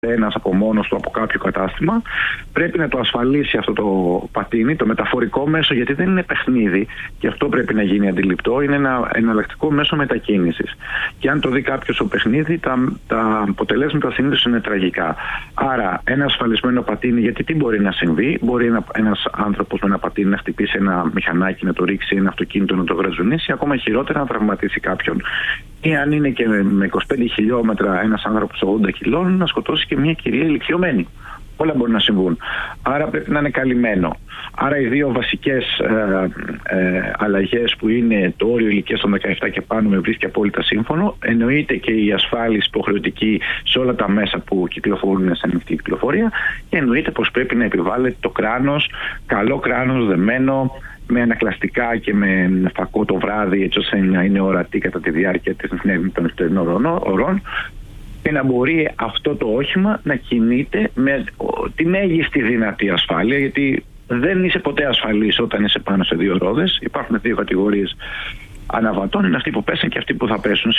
ένας από μόνος του από κάποιο κατάστημα, πρέπει να το ασφαλίσει αυτό το πατίνι, το μεταφορικό μέσο, γιατί δεν είναι παιχνίδι και αυτό πρέπει να γίνει αντιληπτό, είναι ένα εναλλακτικό μέσο μετακίνησης. Και αν το δει κάποιος το παιχνίδι, τα αποτελέσματα συνήθως είναι τραγικά. Άρα, ένα ασφαλισμένο πατίνι, γιατί τι μπορεί να συμβεί, μπορεί ένας άνθρωπος με ένα πατίνι να χτυπήσει ένα μηχανάκι, να το ρίξει ένα αυτοκίνητο, να το γρατζουνίσει, ακόμα χειρότερα να τραυματίσει κάποιον. Ή αν είναι και με 25 χιλιόμετρα ένας άνθρωπος 80 κιλών, να σκοτώσει και μια κυρία ηλικιωμένη. Όλα μπορεί να συμβούν. Άρα πρέπει να είναι καλυμμένο. Άρα οι δύο βασικές αλλαγές που είναι το όριο ηλικίας των 17 και πάνω με βρίσκει απόλυτα σύμφωνο. Εννοείται και η ασφάλιση υποχρεωτική σε όλα τα μέσα που κυκλοφορούν σε ανοιχτή κυκλοφορία. Και εννοείται πως πρέπει να επιβάλλεται το κράνος, καλό κράνος, δεμένο, με ανακλαστικά και με φακό το βράδυ, έτσι ώστε να είναι ορατή κατά τη διάρκεια των νυχτερινών ωρών, και να μπορεί αυτό το όχημα να κινείται με τη μέγιστη δυνατή ασφάλεια, γιατί δεν είσαι ποτέ ασφαλής όταν είσαι πάνω σε δύο ρόδες. Υπάρχουν δύο κατηγορίες αναβατών, είναι αυτοί που πέσαν και αυτοί που θα πέσουν.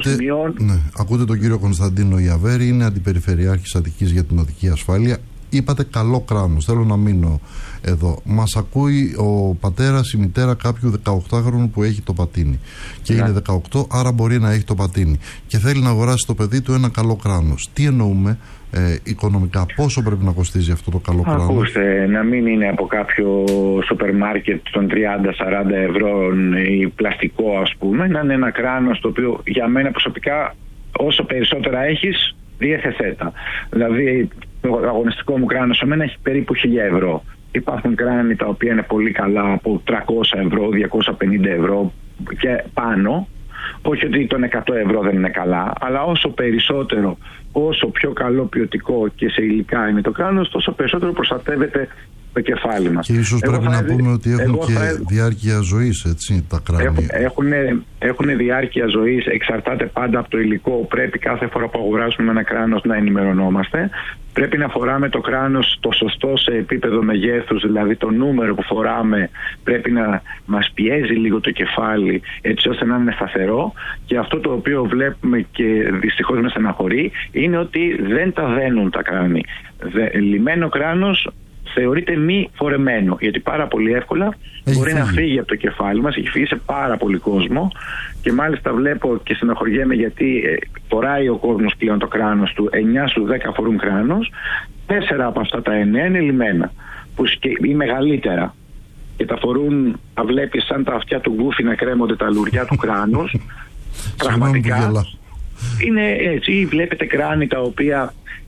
Ακούτε τον κύριο Κωνσταντίνο Ιαβέρη, είναι αντιπεριφερειάρχης Αττικής για την οδική ασφάλεια. Είπατε καλό κράνος, θέλω να μείνω εδώ. Μας ακούει ο πατέρας, η μητέρα κάποιου 18χρονου που έχει το πατίνι και είναι 18, άρα μπορεί να έχει το πατίνι και θέλει να αγοράσει το παιδί του ένα καλό κράνος. Τι εννοούμε οικονομικά, πόσο πρέπει να κοστίζει αυτό το καλό κράνος? Ακούστε, να μην είναι από κάποιο σούπερ μάρκετ των 30-40 ευρώ ή πλαστικό, ας πούμε, να είναι ένα κράνος το οποίο για μένα προσωπικά, όσο περισσότερα έχεις, διέθεσέτα. Δηλαδή το αγωνιστικό μου κράνος σε μένα έχει περίπου 1.000 ευρώ. Υπάρχουν κράνη τα οποία είναι πολύ καλά από 300 ευρώ, 250 ευρώ και πάνω. Όχι ότι των 100 ευρώ δεν είναι καλά, αλλά όσο περισσότερο, όσο πιο καλό ποιοτικό και σε υλικά είναι το κράνος, τόσο περισσότερο προστατεύεται το κεφάλι μας. Και ίσως πρέπει να πούμε ότι έχουν και διάρκεια ζωής, έτσι, τα κράνη. Έχουν διάρκεια ζωής, εξαρτάται πάντα από το υλικό. Πρέπει κάθε φορά που αγοράζουμε ένα κράνος να ενημερωνόμαστε. Πρέπει να φοράμε το κράνος το σωστό σε επίπεδο μεγέθους, δηλαδή το νούμερο που φοράμε πρέπει να μας πιέζει λίγο το κεφάλι, έτσι ώστε να είναι σταθερό. Και αυτό το οποίο βλέπουμε και δυστυχώς με στεναχωρεί είναι ότι δεν τα δένουν τα κράνη. Λιμένο κράνος θεωρείται μη φορεμένο, γιατί πάρα πολύ εύκολα μπορεί να φύγει από το κεφάλι μας. Έχει φύγει σε πάρα πολύ κόσμο και μάλιστα βλέπω και στενοχωριέμαι γιατί φοράει ο κόσμος πλέον το κράνος του, 9 στους 10 φορούν κράνος, 4 από αυτά τα 9 είναι λιμένα ή μεγαλύτερα και τα φορούν, τα βλέπεις σαν τα αυτιά του γκούφι να κρέμονται τα λουριά του κράνους. Πραγματικά είναι έτσι, ή βλέπετε κράνη τα οποία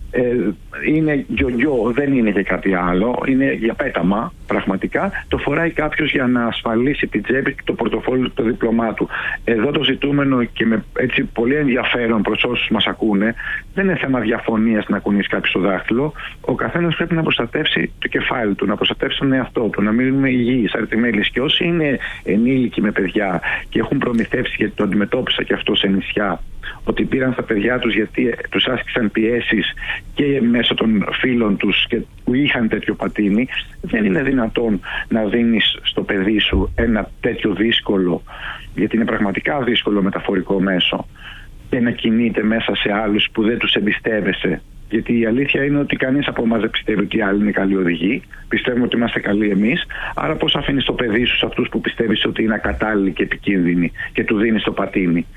είναι γιογιό, δεν είναι και κάτι άλλο, είναι για πέταμα πραγματικά. Το φοράει κάποιος για να ασφαλίσει την τσέπη και το πορτοφόλι του διπλωμάτου. Εδώ το ζητούμενο και με έτσι πολύ ενδιαφέρον προς όσους μας ακούνε, δεν είναι θέμα διαφωνίας να κουνήσει κάποιος το δάχτυλο. Ο καθένας πρέπει να προστατεύσει το κεφάλι του, να προστατεύσει τον εαυτό του, να μην είναι υγιής, αρτιμέλης. Και όσοι είναι ενήλικοι με παιδιά και έχουν προμηθεύσει, γιατί το αντιμετώπισα και αυτό σε νησιά, ότι πήραν στα παιδιά τους γιατί τους άσκησαν πιέσεις και μέσω των φίλων τους και που είχαν τέτοιο πατίνι, δεν είναι δυνατόν να δίνεις στο παιδί σου ένα τέτοιο δύσκολο, γιατί είναι πραγματικά δύσκολο μεταφορικό μέσο, και να κινείται μέσα σε άλλους που δεν τους εμπιστεύεσαι. Γιατί η αλήθεια είναι ότι κανείς από εμάς δεν πιστεύει ότι οι άλλοι είναι καλοί οδηγοί. Πιστεύουμε ότι είμαστε καλοί εμείς. Άρα πώς αφήνεις το παιδί σου σε αυτούς που πιστεύεις ότι είναι ακατάλληλοι και επικίνδυνοι και του δίνεις το πατίνι?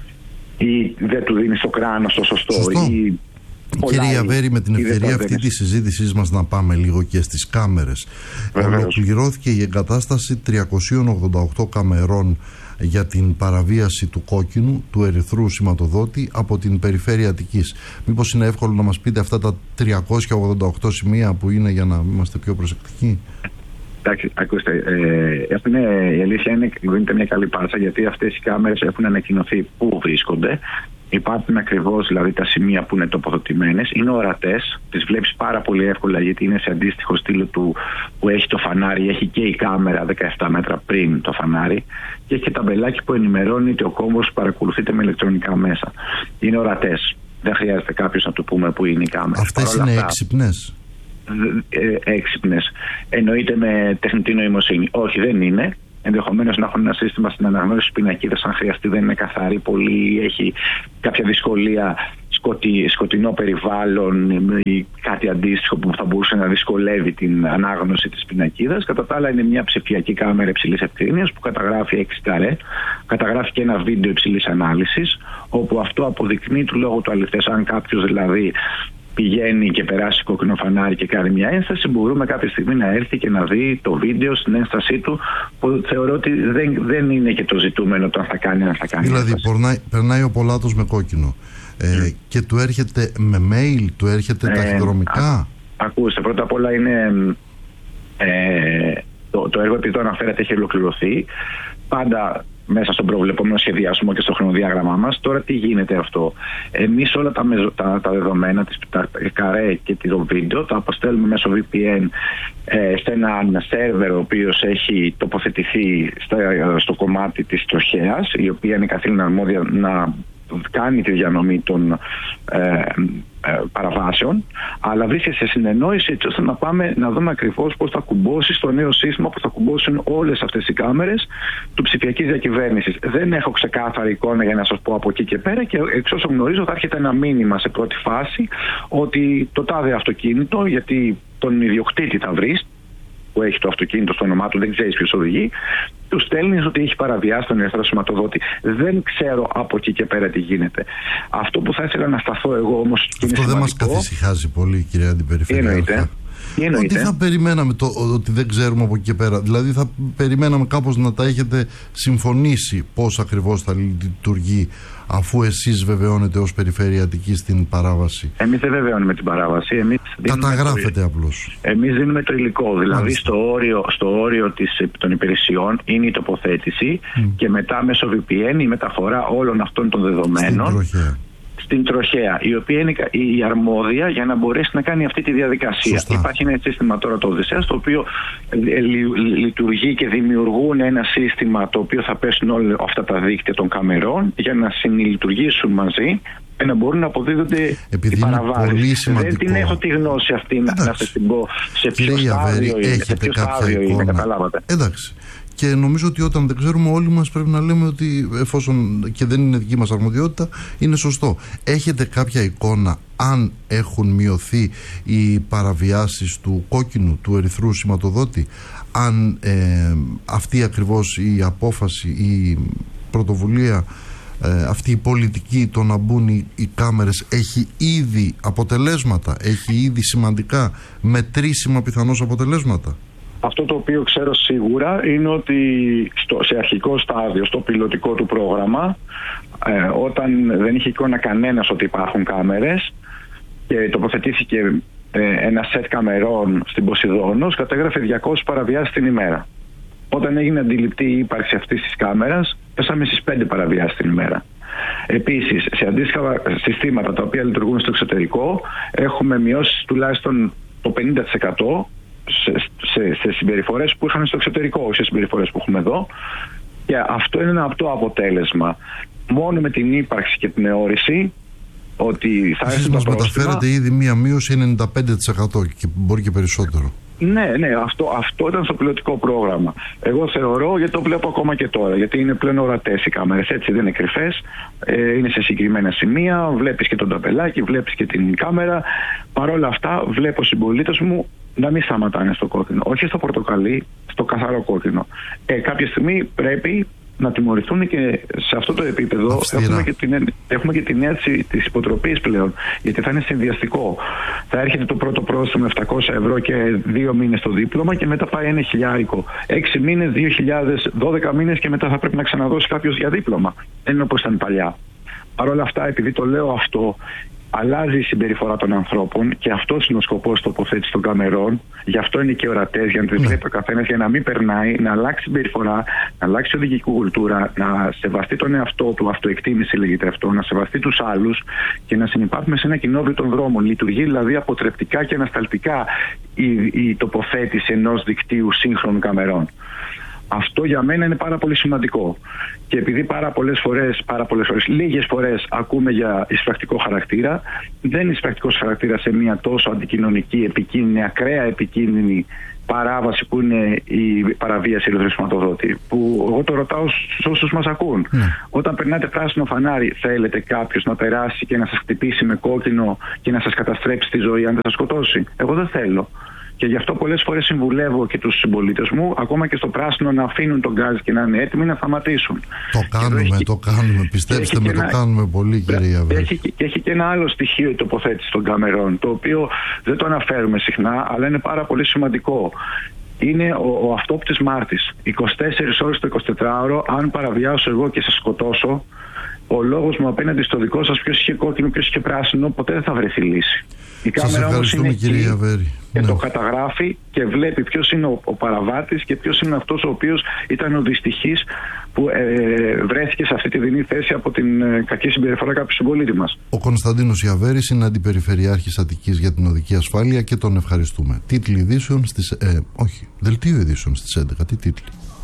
Ή δεν του δίνει το κράνος το σωστό. Κύριε Ιαβέρη, με την ευκαιρία αυτή τη συζήτησής μας να πάμε λίγο και στις κάμερες. Ολοκληρώθηκε η εγκατάσταση 388 καμερών για την παραβίαση του κόκκινου, του ερυθρού σηματοδότη από την περιφέρεια Αττικής. Μήπως είναι εύκολο να μας πείτε αυτά τα 388 σημεία που είναι, για να είμαστε πιο προσεκτικοί? Εντάξει, ακούστε, η αλήθεια είναι ότι μια καλή πάσα, γιατί αυτές οι κάμερες έχουν ανακοινωθεί πού βρίσκονται. Υπάρχουν ακριβώς δηλαδή τα σημεία που είναι τοποθετημένες, είναι ορατές, τις βλέπεις πάρα πολύ εύκολα γιατί είναι σε αντίστοιχο στήλο του που έχει το φανάρι, έχει και η κάμερα 17 μέτρα πριν το φανάρι και έχει και ταμπελάκι που ενημερώνει ότι ο κόμβος παρακολουθείται με ηλεκτρονικά μέσα. Είναι ορατές, δεν χρειάζεται κάποιος να του πούμε που είναι η κάμερα. Αυτές είναι έξυπνες? Έξυπνες εννοείται με τεχνητή νοημοσύνη? Όχι, δεν είναι. Ενδεχομένως να έχουν ένα σύστημα στην αναγνώριση της πινακίδας, αν χρειαστεί δεν είναι καθαρή πολύ, έχει κάποια δυσκολία σκοτεινό περιβάλλον ή κάτι αντίστοιχο που θα μπορούσε να δυσκολεύει την ανάγνωση της πινακίδας. Κατά τα άλλα είναι μια ψηφιακή κάμερα υψηλής ευκρίνειας που καταγράφει 6 καρέ, καταγράφει και ένα βίντεο υψηλής ανάλυσης, όπου αυτό αποδεικνύει του λόγου του αληθές. Αν κάποιος δηλαδή πηγαίνει και περάσει κόκκινο φανάρι και κάνει μια ένσταση, μπορούμε κάποια στιγμή να έρθει και να δει το βίντεο στην ένστασή του, που θεωρώ ότι δεν είναι και το ζητούμενο το αν θα κάνει, αν θα κάνει. Δηλαδή περνάει ο πελάτος με κόκκινο και του έρχεται με mail, του έρχεται ταχυδρομικά. Ακούστε, πρώτα απ' όλα είναι το έργο, επειδή το αναφέρατε, έχει ολοκληρωθεί πάντα μέσα στον προβλεπόμενο σχεδιασμό και στο χρονοδιάγραμμά μας. Τώρα τι γίνεται αυτό? Εμείς όλα τα δεδομένα, τα καρέ και το βίντεο, τα αποστέλνουμε μέσω VPN σε ένα σερβερ ο οποίος έχει τοποθετηθεί στο κομμάτι της τροχέας, η οποία είναι καθήλυνα αρμόδια να κάνει τη διανομή των παραβάσεων, αλλά βρίσκεται σε συνεννόηση έτσι ώστε να πάμε να δούμε ακριβώς πώς θα κουμπώσει στο νέο σύστημα, που θα κουμπώσουν όλες αυτές οι κάμερες του ψηφιακής διακυβέρνησης. Δεν έχω ξεκάθαρη εικόνα για να σας πω από εκεί και πέρα, και εξ όσων γνωρίζω θα έρχεται ένα μήνυμα σε πρώτη φάση ότι το τάδε αυτοκίνητο, γιατί τον ιδιοκτήτη θα βρεις, που έχει το αυτοκίνητο στο όνομά του, δεν ξέρεις ποιος οδηγεί, του στέλνει ότι έχει παραβιάσει τον ελεύθερο σηματοδότη. Δεν ξέρω από εκεί και πέρα τι γίνεται. Αυτό που θα ήθελα να σταθώ εγώ όμως. Αυτό δεν μας καθησυχάζει πολύ, κυρία Αντιπεριφερειάρχα. Ότι θα περιμέναμε ότι δεν ξέρουμε από εκεί και πέρα. Δηλαδή θα περιμέναμε κάπως να τα έχετε συμφωνήσει πώς ακριβώς θα λειτουργεί, αφού εσείς βεβαιώνετε ως Περιφερειατική στην παράβαση. Εμείς δεν βεβαιώνουμε την παράβαση. Καταγράφετε απλώς. Εμείς δίνουμε το υλικό. Δηλαδή στο όριο των υπηρεσιών είναι η τοποθέτηση και μετά μέσω VPN η μεταφορά όλων αυτών των δεδομένων στην τροχέα, η οποία είναι η αρμόδια για να μπορέσει να κάνει αυτή τη διαδικασία. Σωστά. Υπάρχει ένα σύστημα τώρα, το Οδυσσέας, το οποίο λειτουργεί και δημιουργούν ένα σύστημα το οποίο θα πέσουν όλα αυτά τα δίκτυα των καμερών για να συνλειτουργήσουν μαζί και να μπορούν να αποδίδονται οι παραβάσεις. Δεν την έχω τη γνώση αυτή να σας την πω σε ποιο στάδιο είναι, καταλάβατε. Εντάξει. Και νομίζω ότι όταν δεν ξέρουμε, όλοι μας πρέπει να λέμε ότι, εφόσον και δεν είναι δική μας αρμοδιότητα, είναι σωστό. Έχετε κάποια εικόνα αν έχουν μειωθεί οι παραβιάσεις του κόκκινου, του ερυθρού σηματοδότη, αν αυτή ακριβώς η απόφαση, η πρωτοβουλία, αυτή η πολιτική, το να μπουν οι κάμερες, έχει ήδη αποτελέσματα, έχει ήδη σημαντικά μετρήσιμα πιθανώς αποτελέσματα? Αυτό το οποίο ξέρω σίγουρα είναι ότι σε αρχικό στάδιο, στο πιλωτικό του πρόγραμμα, όταν δεν είχε εικόνα κανένας ότι υπάρχουν κάμερες και τοποθετήθηκε ένα σετ καμερών στην Ποσειδώνος, κατέγραφε 200 παραβιάσεις την ημέρα. Όταν έγινε αντιληπτή η ύπαρξη αυτής της κάμερας, πέσαμε στις 5 παραβιάσεις την ημέρα. Επίσης, σε αντίστοιχα συστήματα τα οποία λειτουργούν στο εξωτερικό, έχουμε μειώσει τουλάχιστον το 50% σε συμπεριφορές που είχαν στο εξωτερικό, όχι σε συμπεριφορές που έχουμε εδώ, και αυτό είναι ένα απτό αποτέλεσμα. Μόνο με την ύπαρξη και την αιώρηση ότι θα εσείς μας μεταφέρετε ήδη μία μείωση 95% και μπορεί και περισσότερο. Ναι, αυτό ήταν στο πιλωτικό πρόγραμμα. Εγώ θεωρώ, γιατί το βλέπω ακόμα και τώρα, γιατί είναι πλέον ορατές οι κάμερες, έτσι, δεν είναι κρυφές, είναι σε συγκεκριμένα σημεία, βλέπεις και τον ταμπελάκι, βλέπεις και την κάμερα. Παρ' όλα αυτά βλέπω συμπολίτες μου να μην σταματάνε στο κόκκινο, όχι στο πορτοκαλί, στο καθαρό κόκκινο. Κάποια στιγμή πρέπει να τιμωρηθούν και σε αυτό το επίπεδο. Έχουμε και την έννοια της υποτροπής πλέον, γιατί θα είναι συνδυαστικό. Θα έρχεται το πρώτο πρόστιμο 700 ευρώ και 2 μήνες το δίπλωμα και μετά πάει 1.000. 6 μήνες, 2.000, 12 μήνες και μετά θα πρέπει να ξαναδώσει κάποιος για δίπλωμα. Δεν είναι όπως ήταν παλιά. Παρ' όλα αυτά, επειδή το λέω αυτό, αλλάζει η συμπεριφορά των ανθρώπων και αυτό είναι ο σκοπός τοποθέτησης των καμερών. Γι' αυτό είναι και ορατές, για να τις βλέπει ο καθένας, για να μην περνάει, να αλλάξει συμπεριφορά, να αλλάξει οδηγική κουλτούρα, να σεβαστεί τον εαυτό του, αυτοεκτίμηση λέγεται αυτό, να σεβαστεί τους άλλους και να συνυπάρχουμε σε ένα κοινόβιο των δρόμων. Λειτουργεί δηλαδή αποτρεπτικά και ανασταλτικά η τοποθέτηση ενός δικτύου σύγχρονων καμερών. Αυτό για μένα είναι πάρα πολύ σημαντικό. Και επειδή λίγες φορές ακούμε για εισπρακτικό χαρακτήρα, δεν είναι εισπρακτικός χαρακτήρα σε μια τόσο αντικοινωνική, επικίνδυνη, ακραία επικίνδυνη παράβαση που είναι η παραβίαση ελεύθερου σηματοδότη. Που εγώ το ρωτάω στους όσους μας ακούν. Όταν περνάτε πράσινο φανάρι, θέλετε κάποιος να περάσει και να σας χτυπήσει με κόκκινο και να σας καταστρέψει τη ζωή αν δεν σας σκοτώσει? Εγώ δεν θέλω. Και γι' αυτό πολλές φορές συμβουλεύω και τους συμπολίτες μου, ακόμα και στο πράσινο, να αφήνουν τον γκάζ και να είναι έτοιμοι να σταματήσουν. Το κάνουμε, πιστέψτε με, το κάνουμε πολύ, κύριε Ιαβέρη. Και έχει και ένα άλλο στοιχείο η τοποθέτηση των καμερών, το οποίο δεν το αναφέρουμε συχνά, αλλά είναι πάρα πολύ σημαντικό. Είναι ο αυτόπτης μάρτης. 24 ώρες το 24ωρο, αν παραβιάσω εγώ και σας σκοτώσω, ο λόγος μου απέναντι στο δικό σας, ποιος είχε κόκκινο, ποιος είχε πράσινο, ποτέ δεν θα βρεθεί λύση. Η κάμερα όμως είναι εκεί και το καταγράφει και βλέπει ποιος είναι ο παραβάτης και ποιος είναι αυτός ο οποίος ήταν ο δυστυχής που βρέθηκε σε αυτή τη δινή θέση από την κακή συμπεριφορά κάποιου συμπολίτη μας. Ο Κωνσταντίνος Ιαβέρης είναι αντιπεριφερειάρχης Αττικής για την οδική ασφάλεια και τον ευχαριστούμε. Τίτλοι ειδήσεων στις... δελτίο ειδήσεων στις 11. Τι τίτλοι?